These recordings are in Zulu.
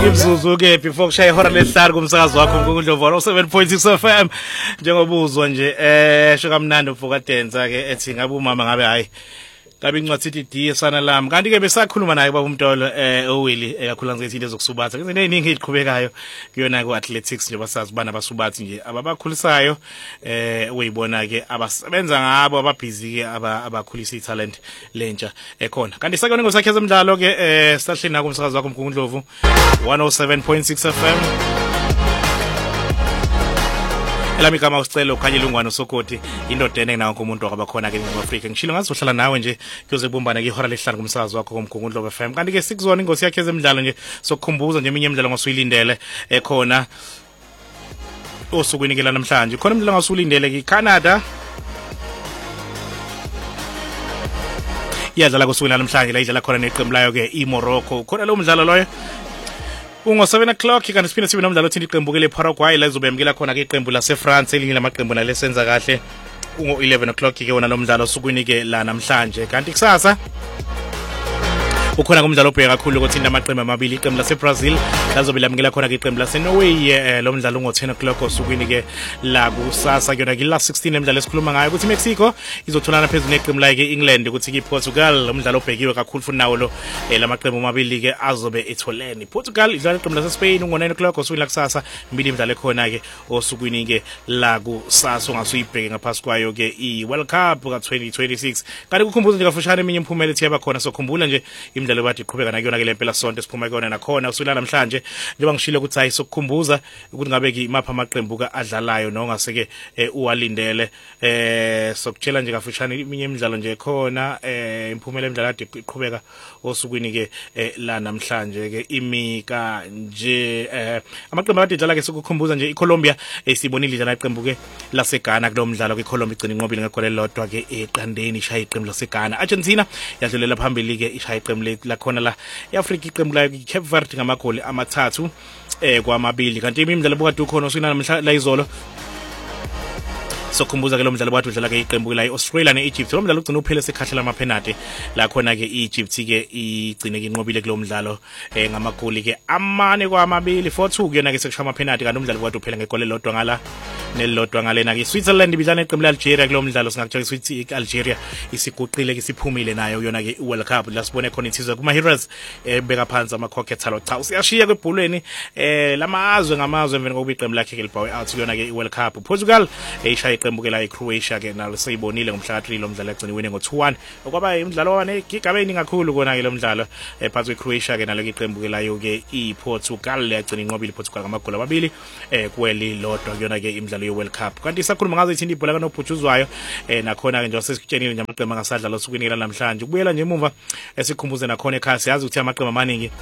Imzuzu ke before kushaya ihora lesihlanu kumsakazo wakho uNkulunkulu 7.6 FM njengobuzwa nje shoka mnandi uvuka denza ke ethi ngabe umama ngabe hayi ngabe incwathi ithi sana lami kanti ke besakhuluma naye baba uMtolo oWilly ekakhula ngithi into zokusubatha izinto eziningi eziqhubekayo kuyona ku athletics nje basazi bana basubathi nje ababakhulisayo uyibona ke abasebenza ngabo ababhizi ke abakhulisa italent lentsha ekhona kanti sakuyona ngosakhe zemidlalo ke sisahleni nako umsakazo wakho uNkulunkulu 107.6 FM Elami kama usicelo ukhanyile ungwano sokoti indoda ene nawo umuntu wabakhona ke eAfrika ngishilo ngazohlala nawe nje kuyoze kubumbana ke ihora lesihlanu kumsakazo wakho komkhungundlo FM kanti ke sikuzona ingosi yakhe zemidlalo nje sokukhumbuza nje eminye imidlalo ngosuyilindele ekhona osukwini ke la namhlanje khona imidlalo ngasulindele ke Canada iyadlala kosukwini namhlanje la idlala khona neqembu layo ke iMorocco khona lo mdlalo loyo Ungo 7 o'clock kanti siphinde sibe nomdlalo othini iqembu ke leParaguay la izobemkela khona ke iqembu laseFrance elinye lamaqembu nalesenza kahle ungo 11 o'clock ke wona lo mdlalo osukwini ke la namhlanje kanti kusasa ukhona kumdlalo obheka kakhulu ukuthi amaqembu amabili iqembu laseBrazil lazobe lamkela khona ke iqembu laseNorway lo mdlalo ungo 10 o'clock osukwini ke la kusasa kuyona ke la 16 emidlalo esikhuluma ngayo ukuthi Mexico izotholana phezulu neqembu la ke England ukuthi ke Portugal lo mdlalo obhekiwe kakhulu futhi nawo lo lamaqembu amabili ke azobe etholene Portugal idlala iqembu laseSpain ungo 9 o'clock osukwini la kusasa imbili imidlalo ekhona ke osukwini ke la kusasa ungasuyibheke ngaphasi kwayo ke iWorld Cup ka 2026 kanti kukhumbuza nje kafushane eminye imphumela ethi yaba khona sokhumbula nje imidlalo bathi iqhubeka nakuyona ke lempela sonto siphuma kuyona nakhona usula namhlanje njengoba ngishilo ukuthi hayi sokukhumbuza ukuthi ngabe ke imapha amaqembu ka adlalayo nongaseke uwalindele sokutshela nje kafushane iminye imidlalo nje khona imphumela emidlalo ade iqhubeka osukwini ke la namhlanje ke imika nje amaqembu ade idlala ke sokukhumbuza nje iColombia sibonile idlala iqembu ke laseGhana kulo mdlalo ke iColombia igcina inqobile ngegoli elilodwa ke eqandeni ishaya iqembu laseGhana Argentina yadlulela phambili ke ishaya iqembu lakhona la eAfrika iqembu la Cape Verde ngamagoli amathathu kwamabili kanti imidlalo bokade ukhona usina namhla la izolo sokukhumbuza ke lo mdlalo bathi udlala ke iqembu la eAustralia neEgypt lo mdlalo ugcina uphele sekhahla lamapenalty la khona ke iEgypt ke igcine ke inqobile kulo mdlalo ngamagoli ke amane kwamabili 4-2 kuyona ke sekushaya amapenalty kanti umdlalo bokade uphele ngegoli elilodwa ngala nelilodwa ngalena ke Switzerland ibidlana neqembu leAlgeria kulo mdlalo singakutshela ukuthi iAlgeria isiguqile ke siphumile nayo yona ke iWorld Cup la sibone khona insizwa kuma Heroes beka phansi amakhokhetha lo cha usiyashiya kwebhulweni lamazwe ngamazwe emveni kokuba iqembu lakhe ke libhawe out kuyona ke iWorld Cup Portugal ishaya iqembu ke la eCroatia ke nalo seyibonile ngomhla ka3 lo mdlalo egcina wene ngo2-1 okwaba imidlalo wane gigabe iningi kakhulu kona ke lo mdlalo phansi kweCroatia ke nalo ke iqembu ke layo ke iPortugal yagcina inqobile iPortugal ngamagoli amabili kweli lodwa kuyona ke imidlalo yeWorld Cup kanti sakhuluma ngazo ithi ibhola kanobhutshuzwayo nakhona ke nje sesikutshenile nje amaqembu angasadlala osukwini la namhlanje kubuyela nje emuva esikhumbuze nakhona ekhaya siyazi ukuthi amaqembu amaningi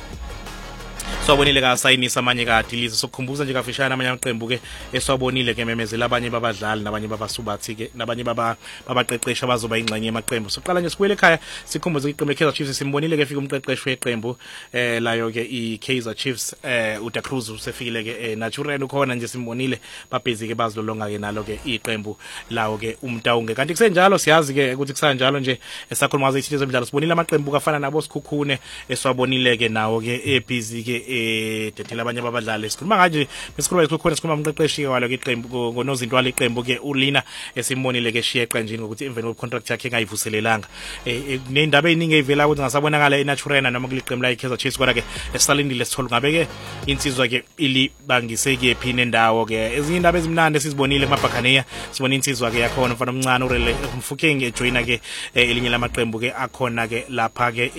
swabonile ka sayinisa amanye ka dilize sokukhumbuza nje kafishana amanye amaqembu ke eswabonile ke memezela abanye babadlali nabanye babasubathi ke nabanye babaqeqesha bazoba ingxenye yamaqembu soqala nje sikwele ekhaya sikhumbuze iqembu leKaizer Chiefs simbonile ke fika umqeqeshi weqembu layo ke iKaizer Chiefs uDa Cruz usefikile ke natural ukhona nje simbonile babhezi ke bazilolonga ke nalo ke iqembu lawo ke umtawunge kanti kusenjalo siyazi ke ukuthi kusanjalo nje esakhuluma ngazo ithi zemidlalo sibonile amaqembu kafana nabo Sikhukhune eswabonile ke nawo ke ebhizi ke dethela abanye babadlali sikhuluma kanje besikhuluma ukukhona sikhuluma umqeqeshi walo ke iqembu ngonozinto wale iqembu ke uLina esimbonile ke shiya eqenjini ukuthi emveni kwecontract yakhe engayivuselelanga nendaba eziningi evela ukuthi ngasabonakala eNaturena noma kuliqembu la iKaizer Chiefs kodwa ke esalindile sithola ngabe ke insizwa ke ilibangise ke phine endawo ke ezinye indaba ezimnandi esizibonile kuMabhakaniya sibona insizwa ke yakhona mfana omncane uRele Mfukeng ejoina ke elinye lamaqembu ke akhona ke lapha ke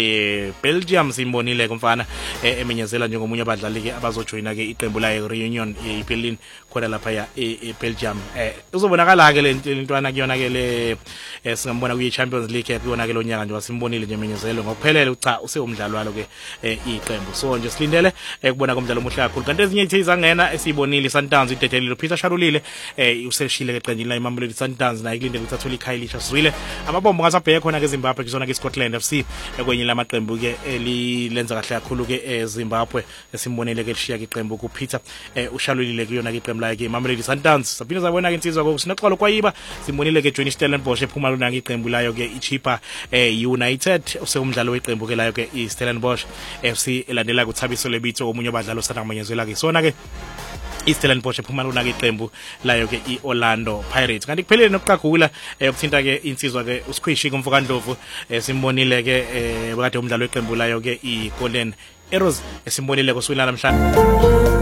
eBelgium simbonile kumfana emenyezela njengomunye abadlali ke abazojoina ke iqembu la eReunion eBerlin khona lapha ya eBelgium uzobonakala ke lentwana kuyona ke le singambona kuyiChampions League kuyona ke lo nyaka nje wasimbonile nje emenyezelo ngokuphelele cha usewumdlalo walo ke iqembu so nje silindele ukubona komdlalo omuhle kakhulu kanti ezinye ithi izangena esibonile Sundowns idedeli Peter Sharulile useshile ke eqenjini la iMamelodi Sundowns naye kulindele ukuthi athole iKhaylisha Zwile amabombo ngasabheke khona ke eZimbabwe kuzona ke iScotland FC ekwenye lamaqembu ke elilenza kahle kakhulu ke eZimbabwe Zimbabwe esimbonile ke lishiya ke iqembu ku Peter ushalulile kuyona ke iqembu lakhe Mamelodi Sundowns saphinde sabona ke insizwa kokusinoxolo kwayiba simbonile ke Johnny Stellenbosch ephuma lona ke iqembu layo ke iChippa United usewumdlalo weqembu ke layo ke iStellenbosch FC elandela kuThabiso Lebitso omunye wabadlali osanamanyezela ke sona ke iStellenbosch ephuma lona ke iqembu layo ke iOrlando Pirates kanti kuphelele nokuqagula ukuthinta ke insizwa ke uSquishy kumfokandlovu simbonile ke bekade umdlalo weqembu layo ke iGolden Arrows esimbonile kuswina namhlanje